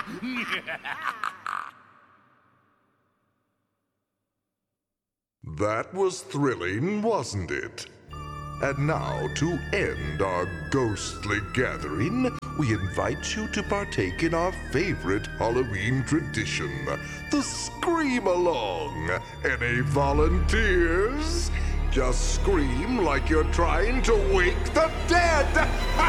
That was thrilling, wasn't it? And now, to end our ghostly gathering, we invite you to partake in our favorite Halloween tradition, the Scream Along. Any volunteers? Just scream like you're trying to wake the dead!